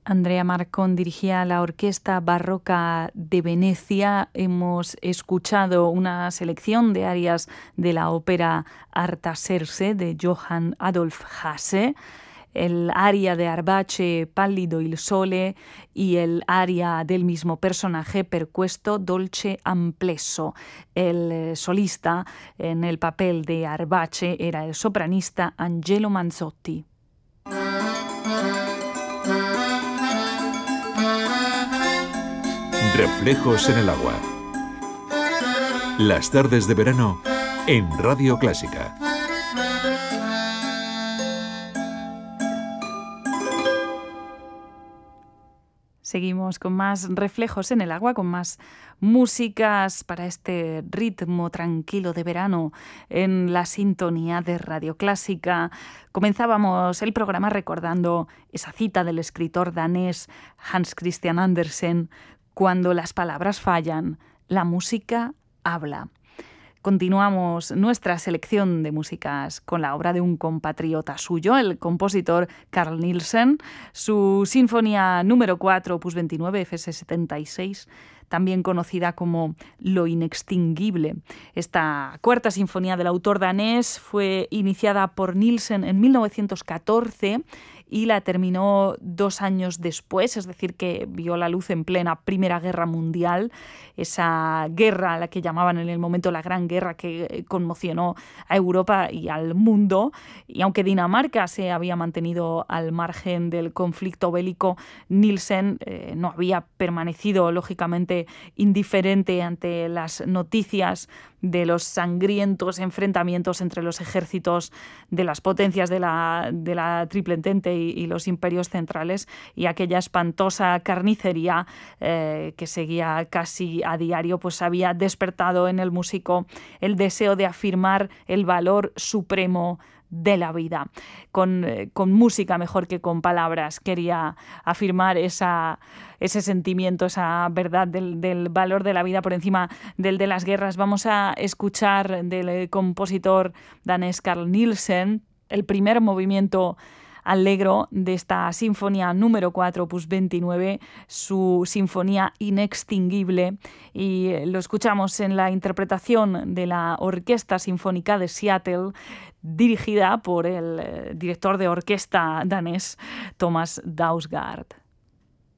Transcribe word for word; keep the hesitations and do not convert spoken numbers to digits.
Andrea Marcón dirigía la Orquesta Barroca de Venecia. Hemos escuchado una selección de arias de la ópera Artaserse de Johann Adolf Hasse, el aria de Arbace Pallido il Sole y el aria del mismo personaje Per questo dolce amplesso. El solista en el papel de Arbace era el sopranista Angelo Manzotti. Reflejos en el agua. Las tardes de verano en Radio Clásica. Seguimos con más reflejos en el agua, con más músicas para este ritmo tranquilo de verano en la sintonía de Radio Clásica. Comenzábamos el programa recordando esa cita del escritor danés Hans Christian Andersen: cuando las palabras fallan, la música habla. Continuamos nuestra selección de músicas con la obra de un compatriota suyo, el compositor Carl Nielsen, su Sinfonía número cuatro, opus veintinueve, F S setenta y seis, también conocida como Lo inextinguible. Esta cuarta sinfonía del autor danés fue iniciada por Nielsen en mil novecientos catorce y la terminó dos años después, es decir, que vio la luz en plena Primera Guerra Mundial, esa guerra a la que llamaban en el momento la Gran Guerra, que conmocionó a Europa y al mundo. Y aunque Dinamarca se había mantenido al margen del conflicto bélico, Nielsen eh, no había permanecido, lógicamente, indiferente ante las noticias de los sangrientos enfrentamientos entre los ejércitos de las potencias de la, de la Triple Entente y, y los imperios centrales, y aquella espantosa carnicería eh, que seguía casi a diario, pues había despertado en el músico el deseo de afirmar el valor supremo de la vida. Con, eh, con música mejor que con palabras quería afirmar esa, ese sentimiento, esa verdad del, del valor de la vida por encima del de las guerras. Vamos a escuchar del compositor danés Carl Nielsen el primer movimiento allegro de esta sinfonía número cuatro, opus veintinueve, su Sinfonía Inextinguible, y lo escuchamos en la interpretación de la Orquesta Sinfónica de Seattle, dirigida por el director de orquesta danés Thomas Dausgaard.